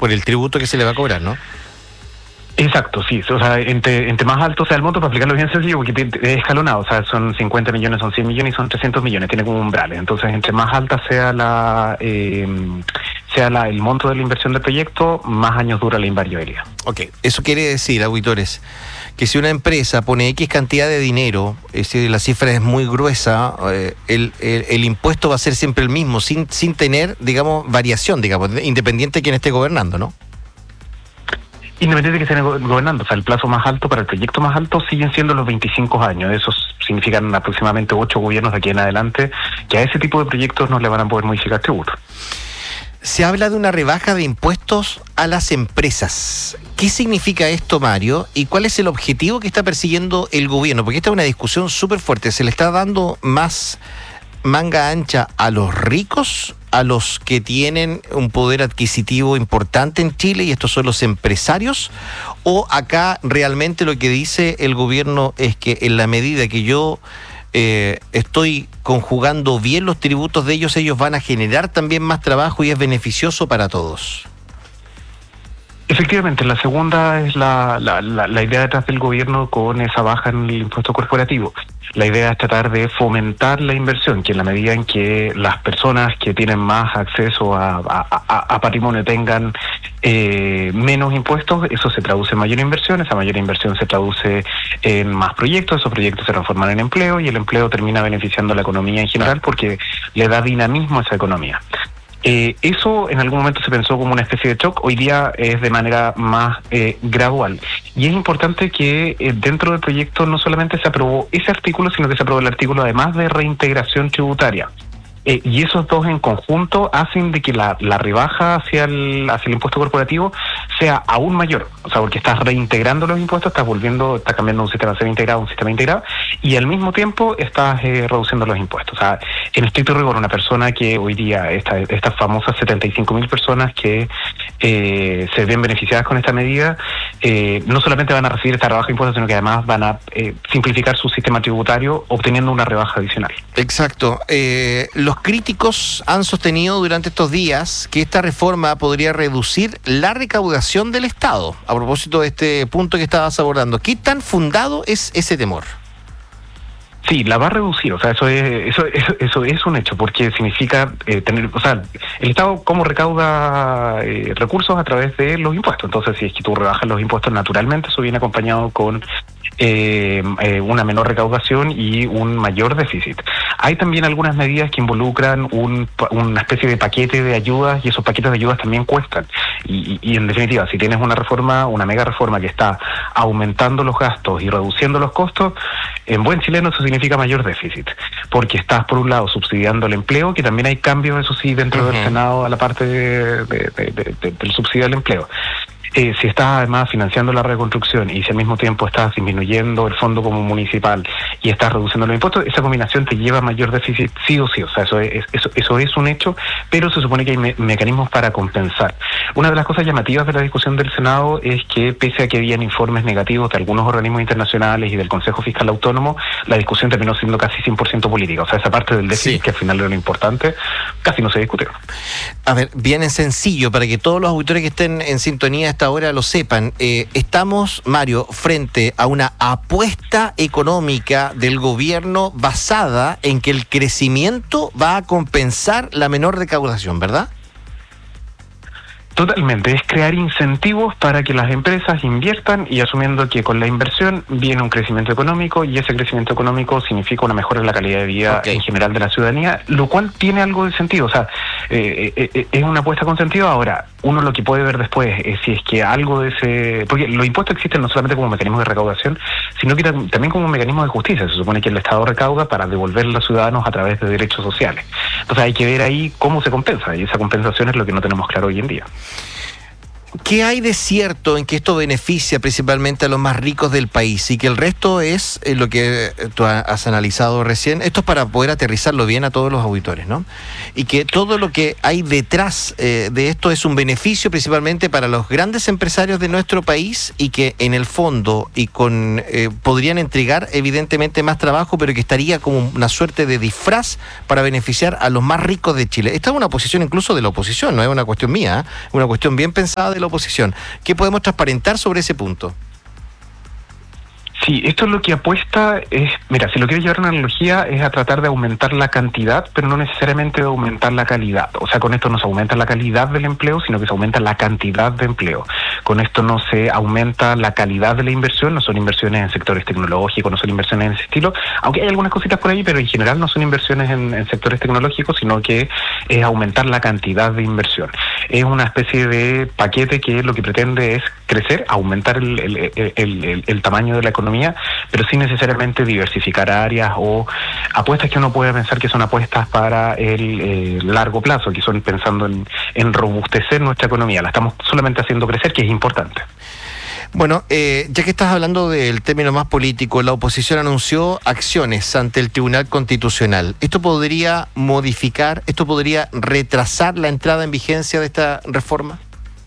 por el tributo que se le va a cobrar, ¿no? Exacto, sí. O sea, entre más alto sea el monto, para explicarlo bien sencillo, porque es escalonado. O sea, son 50 millones, son 100 millones y son 300 millones. Tiene como umbrales. Entonces, entre más alta sea el monto de la inversión del proyecto, más años dura la invariabilidad. Ok, eso quiere decir, auditores, que si una empresa pone X cantidad de dinero, es decir, la cifra es muy gruesa, el impuesto va a ser siempre el mismo, sin tener, digamos, variación, digamos, independiente de quién esté gobernando, ¿no? Independiente de que estén gobernando, o sea, el plazo más alto para el proyecto más alto siguen siendo los 25 años. Eso significan aproximadamente 8 gobiernos de aquí en adelante que a ese tipo de proyectos no le van a poder modificar tributo. Se habla de una rebaja de impuestos a las empresas. ¿Qué significa esto, Mario? ¿Y cuál es el objetivo que está persiguiendo el gobierno? Porque esta es una discusión súper fuerte. ¿Se le está dando más manga ancha a los ricos, a los que tienen un poder adquisitivo importante en Chile, y estos son los empresarios? ¿O acá realmente lo que dice el gobierno es que en la medida que yo estoy conjugando bien los tributos de ellos van a generar también más trabajo y es beneficioso para todos? Efectivamente, la segunda es la idea detrás del gobierno con esa baja en el impuesto corporativo. La idea es tratar de fomentar la inversión, que en la medida en que las personas que tienen más acceso a patrimonio tengan menos impuestos, eso se traduce en mayor inversión, esa mayor inversión se traduce en más proyectos, esos proyectos se transforman en empleo y el empleo termina beneficiando a la economía en general porque le da dinamismo a esa economía. Eso en algún momento se pensó como una especie de shock, hoy día es de manera más gradual. Y es importante que dentro del proyecto no solamente se aprobó ese artículo, sino que se aprobó el artículo además de reintegración tributaria. Y esos dos en conjunto hacen de que la rebaja hacia el impuesto corporativo sea aún mayor. O sea, porque estás reintegrando los impuestos, estás cambiando un sistema semi-integrado a un sistema integrado, y al mismo tiempo estás reduciendo los impuestos. O sea, en estricto rigor, una persona que hoy día, estas famosas 75.000 personas que se ven beneficiadas con esta medida, no solamente van a recibir esta rebaja de impuestos, sino que además van a simplificar su sistema tributario obteniendo una rebaja adicional. Exacto. Los críticos han sostenido durante estos días que esta reforma podría reducir la recaudación del Estado. A propósito de este punto que estabas abordando, ¿qué tan fundado es ese temor? Sí, la va a reducir, o sea, eso es un hecho, porque significa tener, o sea, el Estado cómo recauda recursos a través de los impuestos. Entonces, si es que tú rebajas los impuestos, naturalmente eso viene acompañado con una menor recaudación y un mayor déficit. Hay también algunas medidas que involucran una especie de paquete de ayudas, y esos paquetes de ayudas también cuestan. Y en definitiva, si tienes una mega reforma que está aumentando los gastos y reduciendo los costos, en buen chileno eso significa mayor déficit, porque estás por un lado subsidiando el empleo, que también hay cambios, eso sí, dentro del Senado a la parte del subsidio del empleo. Si estás además financiando la reconstrucción y si al mismo tiempo estás disminuyendo el fondo común municipal y estás reduciendo los impuestos, esa combinación te lleva a mayor déficit sí o sí. O sea, eso es un hecho, pero se supone que hay mecanismos para compensar. Una de las cosas llamativas de la discusión del Senado es que, pese a que habían informes negativos de algunos organismos internacionales y del Consejo Fiscal Autónomo, la discusión terminó siendo casi 100% política. O sea, esa parte del déficit, que al final era lo importante, casi no se discutió. A ver, bien en sencillo, para que todos los auditores que estén en sintonía hasta ahora lo sepan, estamos, Mario, frente a una apuesta económica del gobierno basada en que el crecimiento va a compensar la menor recaudación, ¿verdad? Totalmente, es crear incentivos para que las empresas inviertan y asumiendo que con la inversión viene un crecimiento económico y ese crecimiento económico significa una mejora en la calidad de vida en general de la ciudadanía, lo cual tiene algo de sentido, o sea, es una apuesta con sentido. Ahora, uno lo que puede ver después es si es que algo de ese... Porque los impuestos existen no solamente como mecanismo de recaudación, sino que también como un mecanismo de justicia. Se supone que el Estado recauda para devolverle a los ciudadanos a través de derechos sociales. Entonces hay que ver ahí cómo se compensa, y esa compensación es lo que no tenemos claro hoy en día. ¿Qué hay de cierto en que esto beneficia principalmente a los más ricos del país y que el resto es lo que tú has analizado recién? Esto es para poder aterrizarlo bien a todos los auditores, ¿no? Y que todo lo que hay detrás de esto es un beneficio principalmente para los grandes empresarios de nuestro país y que en el fondo y con podrían entregar evidentemente más trabajo, pero que estaría como una suerte de disfraz para beneficiar a los más ricos de Chile. Esta es una posición incluso de la oposición, no es una cuestión mía, es una cuestión bien pensada de la oposición. ¿Qué podemos transparentar sobre ese punto? Sí, esto es lo que apuesta es, mira, si lo quieres llevar a una analogía, es a tratar de aumentar la cantidad, pero no necesariamente de aumentar la calidad. O sea, con esto no se aumenta la calidad del empleo, sino que se aumenta la cantidad de empleo. Con esto no se aumenta la calidad de la inversión, no son inversiones en sectores tecnológicos, no son inversiones en ese estilo, aunque hay algunas cositas por ahí, pero en general no son inversiones en sectores tecnológicos, sino que es aumentar la cantidad de inversión. Es una especie de paquete que lo que pretende es crecer, aumentar el tamaño de la economía, pero sin necesariamente diversificar áreas o apuestas que uno puede pensar que son apuestas para el largo plazo, que son pensando en robustecer nuestra economía. La estamos solamente haciendo crecer, que es importante. Bueno, ya que estás hablando del término más político, la oposición anunció acciones ante el Tribunal Constitucional. ¿Esto podría modificar, esto podría retrasar la entrada en vigencia de esta reforma?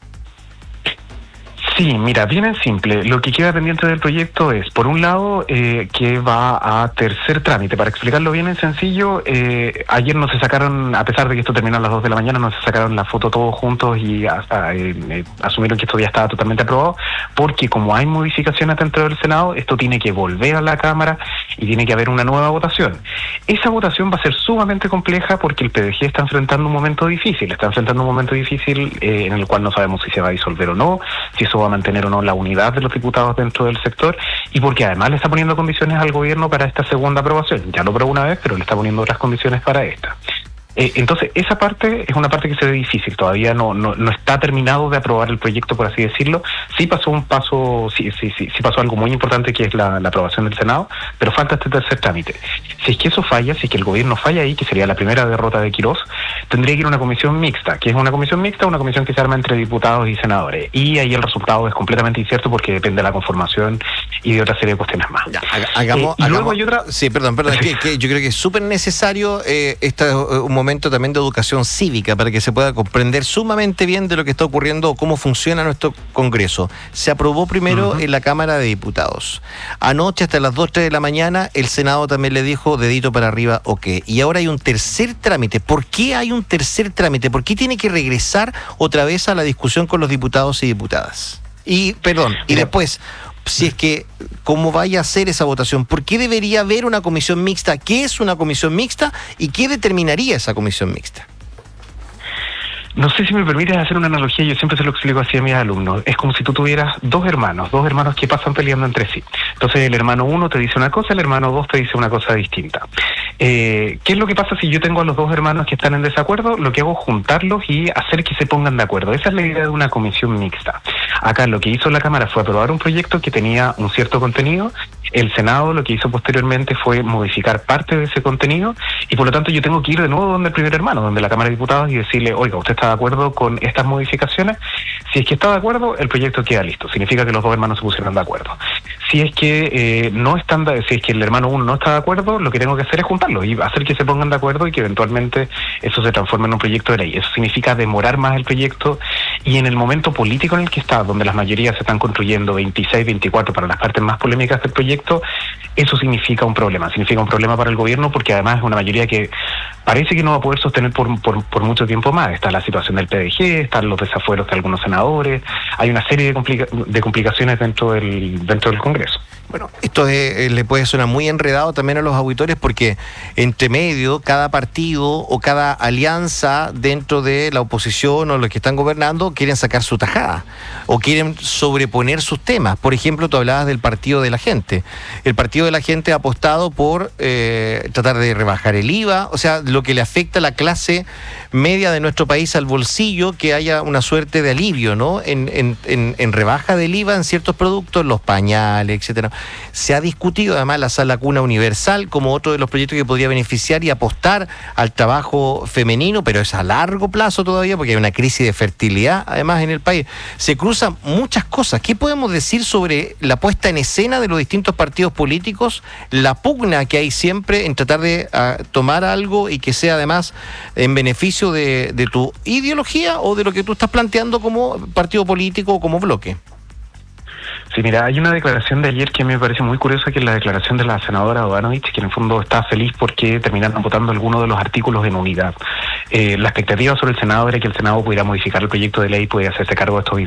Sí, mira, bien en simple. Lo que queda pendiente del proyecto es, por un lado, que va a tercer trámite. Para explicarlo bien en sencillo, ayer no se sacaron, a pesar de que esto terminó a las 2 de la mañana, no se sacaron la foto todos juntos y asumieron que esto ya estaba totalmente aprobado, porque como hay modificaciones dentro del Senado, esto tiene que volver a la Cámara y tiene que haber una nueva votación. Esa votación va a ser sumamente compleja porque el PDG está enfrentando un momento difícil. Está enfrentando un momento difícil en el cual no sabemos si se va a disolver o no, si eso va a mantener o no la unidad de los diputados dentro del sector, y porque además le está poniendo condiciones al gobierno para esta segunda aprobación. Ya lo aprobó una vez, pero le está poniendo otras condiciones para esta. Entonces, esa parte es una parte que se ve difícil, todavía no está terminado de aprobar el proyecto, por así decirlo. Sí pasó pasó algo muy importante, que es la aprobación del Senado, pero falta este tercer trámite. Si es que eso falla, si es que el gobierno falla ahí, que sería la primera derrota de Quirós, tendría que ir a una comisión mixta. ¿Qué es una comisión mixta? Una comisión que se arma entre diputados y senadores. Y ahí el resultado es completamente incierto porque depende de la conformación y de otra serie de cuestiones más. Ya, hagamos, luego hay otra... Sí, perdón, sí. que yo creo que es súper necesario un momento también de educación cívica para que se pueda comprender sumamente bien de lo que está ocurriendo o cómo funciona nuestro Congreso. Se aprobó primero en la Cámara de Diputados. Anoche hasta las 2, 3 de la mañana el Senado también le dijo dedito para arriba, ok. Y ahora hay un tercer trámite. ¿Por qué hay un tercer trámite? ¿Por qué tiene que regresar otra vez a la discusión con los diputados y diputadas? Y después, si es que, ¿cómo vaya a ser esa votación? ¿Por qué debería haber una comisión mixta? ¿Qué es una comisión mixta? ¿Y qué determinaría esa comisión mixta? No sé si me permites hacer una analogía, yo siempre se lo explico así a mis alumnos. Es como si tú tuvieras dos hermanos que pasan peleando entre sí. Entonces el hermano 1 te dice una cosa, el hermano 2 te dice una cosa distinta. ¿Qué es lo que pasa si yo tengo a los dos hermanos que están en desacuerdo? Lo que hago es juntarlos y hacer que se pongan de acuerdo. Esa es la idea de una comisión mixta. Acá lo que hizo la Cámara fue aprobar un proyecto que tenía un cierto contenido. El Senado lo que hizo posteriormente fue modificar parte de ese contenido y por lo tanto yo tengo que ir de nuevo donde el primer hermano, donde la Cámara de Diputados, y decirle, oiga, ¿usted está de acuerdo con estas modificaciones? Si es que está de acuerdo, el proyecto queda listo. Significa que los dos hermanos se pusieron de acuerdo. Si es que si es que el hermano 1 no está de acuerdo, lo que tengo que hacer es juntarlos y hacer que se pongan de acuerdo y que eventualmente eso se transforme en un proyecto de ley. Eso significa demorar más el proyecto y en el momento político en el que está, donde las mayorías se están construyendo 26, 24 para las partes más polémicas del proyecto, eso significa un problema. Significa un problema para el gobierno porque además es una mayoría que parece que no va a poder sostener por mucho tiempo más. Está la situación del PDG, están los desafueros de algunos senadores, hay una serie de complicaciones dentro del Congreso. Bueno, esto le puede sonar muy enredado también a los auditores porque entre medio cada partido o cada alianza dentro de la oposición o los que están gobernando quieren sacar su tajada o quieren sobreponer sus temas. Por ejemplo, tú hablabas del Partido de la Gente. El Partido de la Gente ha apostado por tratar de rebajar el IVA, o sea, lo que le afecta a la clase media de nuestro país al bolsillo, que haya una suerte de alivio, ¿no? En rebaja del IVA en ciertos productos, los pañales, patronales, etcétera. Se ha discutido además la sala cuna universal como otro de los proyectos que podría beneficiar y apostar al trabajo femenino, pero es a largo plazo todavía porque hay una crisis de fertilidad además en el país. Se cruzan muchas cosas. ¿Qué podemos decir sobre la puesta en escena de los distintos partidos políticos, la pugna que hay siempre en tratar de tomar algo y que sea además en beneficio de tu ideología o de lo que tú estás planteando como partido político o como bloque? Sí, mira, hay una declaración de ayer que me parece muy curiosa, que es la declaración de la senadora Ovanovich, que en el fondo está feliz porque terminaron votando algunos de los artículos en unidad. La expectativa sobre el Senado era que el Senado pudiera modificar el proyecto de ley, pudiera hacerse cargo de estos